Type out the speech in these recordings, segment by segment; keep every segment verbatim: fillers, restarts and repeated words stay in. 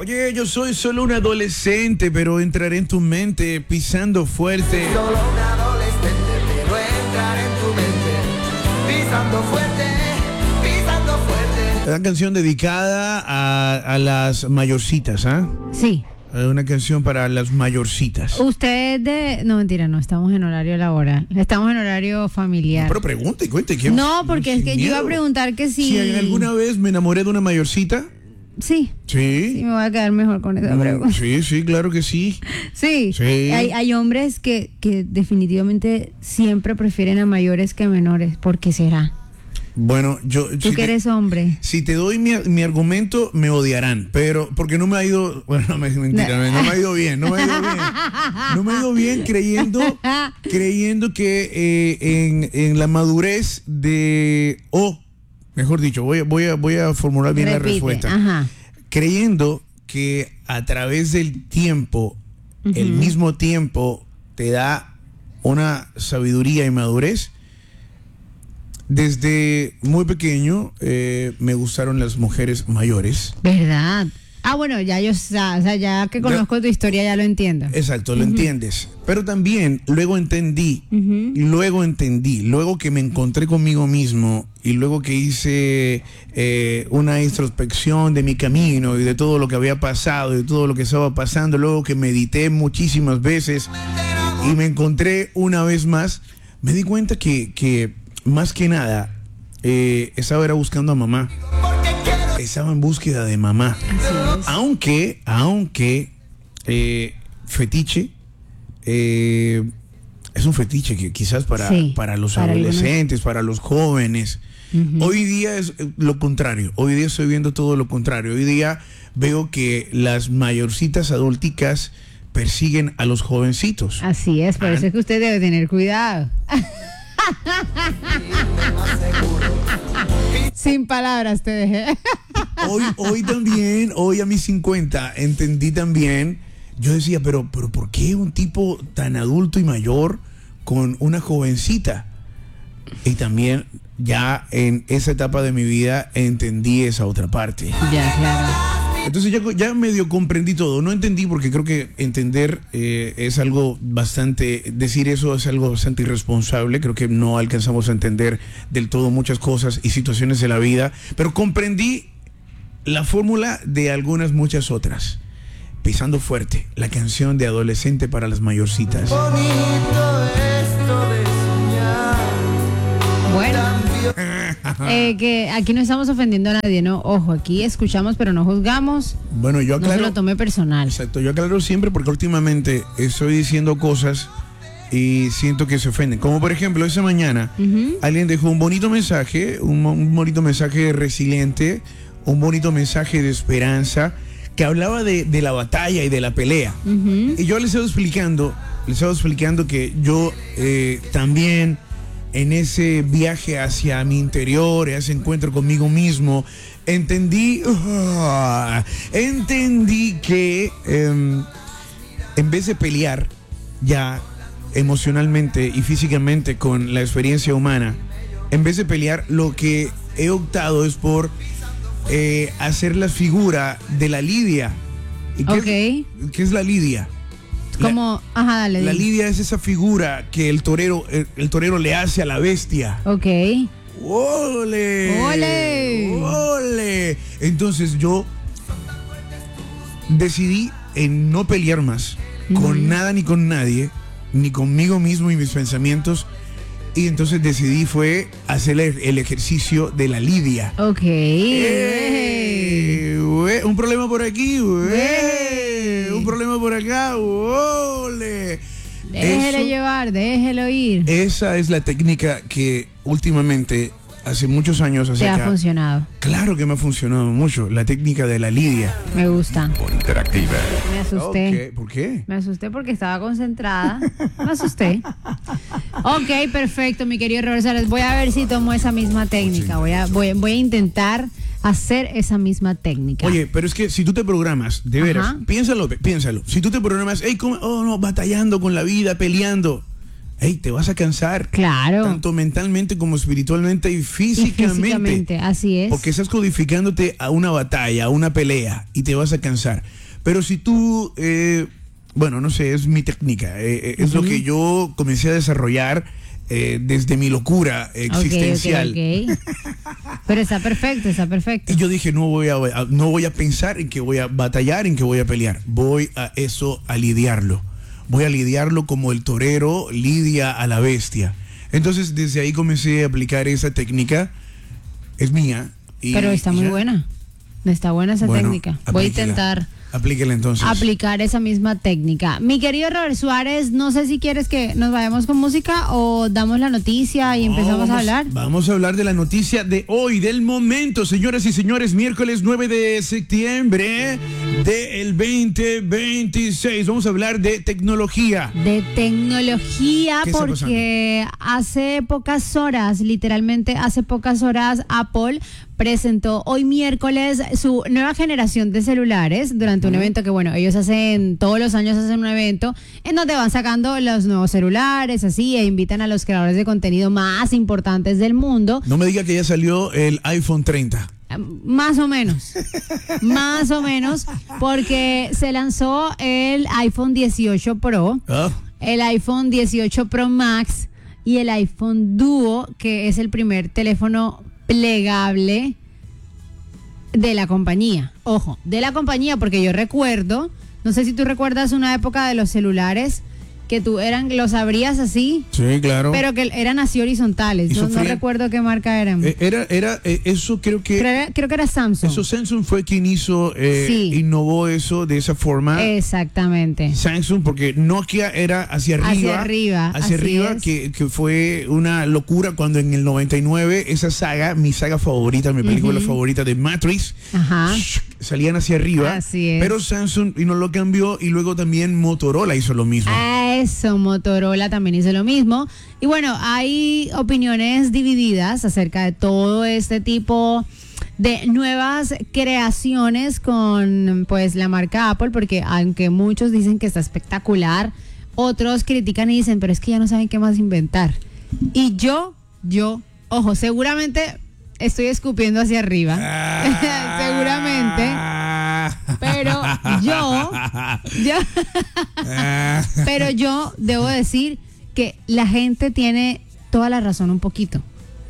Oye, yo soy solo un adolescente, pero entraré en tu mente pisando fuerte. Solo un adolescente, pero entraré en tu mente pisando fuerte, pisando fuerte. Una canción dedicada a, a las mayorcitas, ¿ah? ¿eh? Sí. Una canción para las mayorcitas. Usted de... No, mentira, no, estamos en horario laboral. Estamos en horario familiar. No, pero pregunte, cuente. ¿qué? No, porque es que miedo. yo iba a preguntar que si... Si alguna vez me enamoré de una mayorcita. Sí. Sí. Sí, me voy a quedar mejor con esa pregunta. Sí, sí, claro que sí. Sí. Sí. Hay, hay hombres que, que definitivamente siempre prefieren a mayores que a menores. ¿Por qué será? Bueno, yo... Tú si que te, eres hombre. Si te doy mi, mi argumento, me odiarán. Pero, porque no me ha ido... Bueno, no, mentira, no. no me ha ido bien. No me ha ido bien. No me ha ido bien creyendo, creyendo que eh, en, en la madurez de... O, oh, mejor dicho, voy, voy, a, voy a formular bien Repite. la respuesta. Ajá. Creyendo que a través del tiempo, uh-huh. el mismo tiempo te da una sabiduría y madurez. Desde muy pequeño eh, me gustaron las mujeres mayores. ¿Verdad? Ah, bueno, ya yo, o sea, ya que conozco ya, tu historia ya lo entiendo. Exacto, lo uh-huh. entiendes. Pero también luego entendí, uh-huh. luego entendí, luego que me encontré conmigo mismo y luego que hice eh, una introspección de mi camino y de todo lo que había pasado y de todo lo que estaba pasando, luego que medité muchísimas veces y me encontré una vez más, me di cuenta que... que más que nada, eh, estaba era buscando a mamá. Estaba en búsqueda de mamá. Aunque, aunque, eh, fetiche, eh, es un fetiche que quizás para, sí, para los para adolescentes, algunos. Para los jóvenes. Uh-huh. Hoy día es lo contrario. Hoy día estoy viendo todo lo contrario. Hoy día veo que las mayorcitas adulticas persiguen a los jovencitos. Así es, por ah. eso es que usted debe tener cuidado. Sin palabras te dejé. Hoy, hoy también, hoy a mis cincuenta, entendí también, yo decía, pero, pero ¿por qué un tipo tan adulto y mayor con una jovencita? Y también ya en esa etapa de mi vida entendí esa otra parte. Ya, claro. Entonces ya, ya medio comprendí todo. No entendí porque creo que entender eh, es algo bastante, decir eso es algo bastante irresponsable. Creo que no alcanzamos a entender del todo muchas cosas y situaciones de la vida. Pero comprendí la fórmula de algunas muchas otras. Pisando fuerte, la canción de adolescente para las mayorcitas. Bonito esto de soñar. Bueno. Eh, que aquí no estamos ofendiendo a nadie, ¿no? Ojo, aquí escuchamos pero no juzgamos. Bueno, yo aclaro. No se lo tomé personal. Exacto, yo aclaro siempre porque últimamente estoy diciendo cosas y siento que se ofenden. Como por ejemplo, esa mañana uh-huh. alguien dejó un bonito mensaje, un, un bonito mensaje resiliente, un bonito mensaje de esperanza que hablaba de, de la batalla y de la pelea. Uh-huh. Y yo les estaba explicando, les estaba explicando que yo eh, también... en ese viaje hacia mi interior, ese encuentro conmigo mismo, entendí, uh, entendí que um, en vez de pelear ya emocionalmente y físicamente con la experiencia humana, en vez de pelear, lo que he optado es por eh, hacer la figura de la lidia. ¿Y qué, okay. es, ¿Qué es la lidia? Como, la, ajá, dale. La dale. lidia es esa figura que el torero, el, el torero le hace a la bestia. Ok. ¡Ole! ¡Ole! ¡Ole! Entonces yo decidí en no pelear más uh-huh. con nada ni con nadie, ni conmigo mismo y mis pensamientos. Y entonces decidí fue hacer el, el ejercicio de la lidia. Ok. ¡Eh! ¡Eh! Un problema por aquí. ¡Eh! Un problema por acá. ¡Ole! Déjelo Eso, llevar, déjelo ir. Esa es la técnica que últimamente, hace muchos años hacia ¿Te acá, ha funcionado? Claro que me ha funcionado mucho. La técnica de la lidia. Me gusta. Por Interactiva. Me asusté. Okay. ¿Por qué? Me asusté porque estaba concentrada. Me asusté. Ok, perfecto, mi querido Robert Sales. Voy a ver si tomo esa misma técnica. Voy a, voy, voy a intentar hacer esa misma técnica. Oye, pero es que si tú te programas, de veras, Ajá. piénsalo, piénsalo. Si tú te programas, hey, ¿cómo? Oh, no, batallando con la vida, peleando. hey, te vas a cansar. Claro. Tanto mentalmente como espiritualmente y físicamente. Y físicamente, así es. Porque estás codificándote a una batalla, a una pelea y te vas a cansar. Pero si tú, eh, bueno, no sé, es mi técnica, eh, es uh-huh. lo que yo comencé a desarrollar eh, desde mi locura existencial. Okay, okay, okay. Pero está perfecto, está perfecto. Y yo dije, no voy a, no voy a pensar en que voy a batallar, en que voy a pelear. Voy a eso, a lidiarlo. Voy a lidiarlo como el torero lidia a la bestia. Entonces, desde ahí comencé a aplicar esa técnica. Es mía. Y, Pero está muy ya. buena. Está buena esa bueno, técnica. Voy a intentar... Aplíquela entonces. Aplicar esa misma técnica. Mi querido Robert Suárez, no sé si quieres que nos vayamos con música o damos la noticia y no, empezamos vamos, a hablar. Vamos a hablar de la noticia de hoy, del momento, señoras y señores, miércoles nueve de septiembre del veinte veintiséis. Vamos a hablar de tecnología. De tecnología, porque hace pocas horas, literalmente hace pocas horas, Apple presentó hoy miércoles su nueva generación de celulares durante un evento que, bueno, ellos hacen, todos los años hacen un evento en donde van sacando los nuevos celulares, así, e invitan a los creadores de contenido más importantes del mundo. No me diga que ya salió el iPhone treinta. Más o menos, más o menos, porque se lanzó el iPhone dieciocho Pro, oh. el iPhone dieciocho Pro Max y el iPhone Duo, que es el primer teléfono plegable de la compañía. Ojo, de la compañía, porque yo recuerdo, no sé si tú recuerdas una época de los celulares que tú eran, los abrías así. Sí, claro. Pero que eran así horizontales. No, no recuerdo qué marca eran. Eh, era, era, eh, eso creo que. Creo, creo que era Samsung. Eso Samsung fue quien hizo, eh, sí. innovó eso de esa forma. Exactamente. Samsung, porque Nokia era hacia arriba. Hacia arriba. Hacia arriba, que, que fue una locura cuando en el noventa y nueve, esa saga, mi saga favorita, mi película uh-huh. favorita de Matrix, Ajá. salían hacia arriba. Así es. Pero Samsung y no lo cambió y luego también Motorola hizo lo mismo. Eso, Motorola también hizo lo mismo. Y bueno, hay opiniones divididas acerca de todo este tipo de nuevas creaciones con pues la marca Apple, porque aunque muchos dicen que está espectacular, otros critican y dicen, pero es que ya no saben qué más inventar. Y yo, yo, ojo, seguramente estoy escupiendo hacia arriba. Seguramente. Pero yo, yo pero yo debo decir que la gente tiene toda la razón un poquito.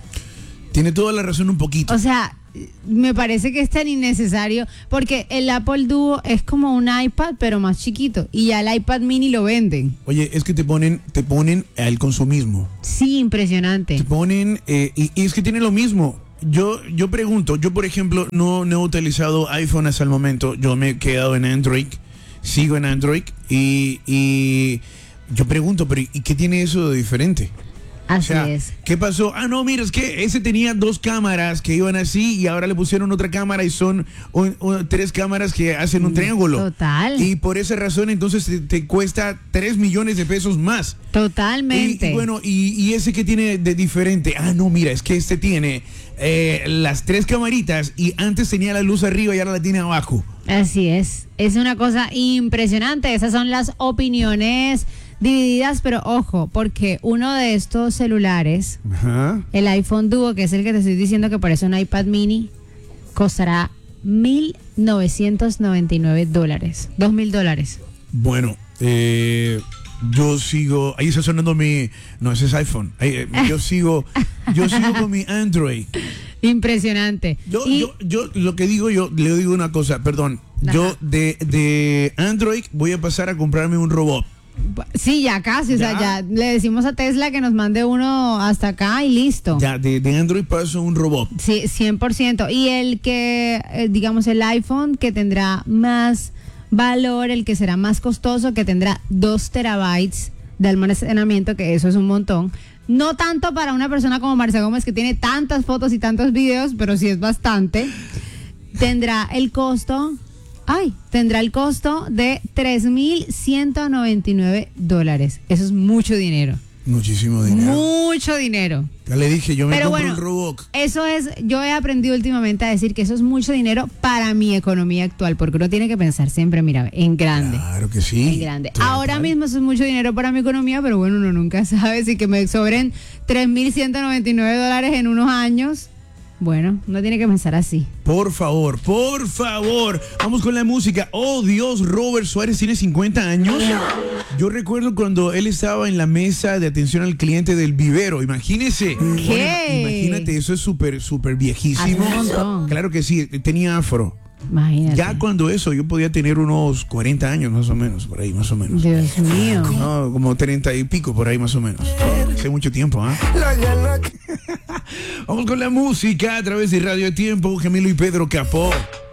Tiene toda la razón un poquito. O sea, me parece que es tan innecesario, porque el Apple Duo es como un iPad, pero más chiquito, y ya el iPad mini lo venden. Oye, es que te ponen, te ponen al consumismo. Sí, impresionante. Te ponen, eh, y, y es que tiene lo mismo. Yo, yo pregunto, yo por ejemplo no, no he utilizado iPhone hasta el momento, yo me he quedado en Android, sigo en Android y, y yo pregunto, pero ¿y qué tiene eso de diferente? Así o sea, es. ¿Qué pasó? Ah, no, mira, es que ese tenía dos cámaras que iban así y ahora le pusieron otra cámara y son un, un, tres cámaras que hacen un triángulo. Total. Y por esa razón entonces te, te cuesta tres millones de pesos más. Totalmente. Y, y bueno, y, y ese que tiene de diferente. Ah, no, mira, es que este tiene eh, las tres camaritas y antes tenía la luz arriba y ahora la tiene abajo. Así es. Es una cosa impresionante. Esas son las opiniones divididas, pero ojo, porque uno de estos celulares, ajá, el iPhone Duo, que es el que te estoy diciendo que parece un iPad mini, costará mil novecientos noventa y nueve dólares, dos mil dólares. Bueno, eh, yo sigo, ahí está sonando mi, no, ese es iPhone, ahí, yo sigo, yo sigo con mi Android. Impresionante. Yo, y, yo, yo, lo que digo, yo le digo una cosa, perdón, ajá, yo de, de Android voy a pasar a comprarme un robot. Sí, ya casi, o ¿Ya? sea, ya le decimos a Tesla que nos mande uno hasta acá y listo. Ya, de, de Android paso un robot. Sí, cien por ciento. Y el que, eh, digamos, el iPhone que tendrá más valor, el que será más costoso, que tendrá dos terabytes de almacenamiento, que eso es un montón. No tanto para una persona como Marcia Gómez, que tiene tantas fotos y tantos videos, pero sí es bastante. Tendrá el costo... Ay, tendrá el costo de tres mil ciento noventa y nueve dólares. Eso es mucho dinero. Muchísimo dinero. Mucho dinero. Ya le dije, yo me Pero compro bueno, un Roblox. eso es, yo he aprendido últimamente a decir que eso es mucho dinero para mi economía actual, porque uno tiene que pensar siempre, mira, en grande. Claro que sí. En grande. Total. Ahora mismo eso es mucho dinero para mi economía, pero bueno, uno nunca sabe si que me sobren tres mil ciento noventa y nueve dólares en unos años. Bueno, uno tiene que pensar así. Por favor, por favor. Vamos con la música. Oh, Dios, Robert Suárez tiene cincuenta años. Yo recuerdo cuando él estaba en la mesa de atención al cliente del vivero. Imagínese. ¿Qué? Imagínate, eso es súper, súper viejísimo. Hace un montón. Claro que sí, tenía afro. Imagínate. Ya cuando eso, yo podía tener unos cuarenta años más o menos, por ahí más o menos. Dios mío. No, como treinta y pico, por ahí más o menos. Hace mucho tiempo, ¿ah? Vamos con la música a través de Radio Tiempo, Camilo y Pedro Capó.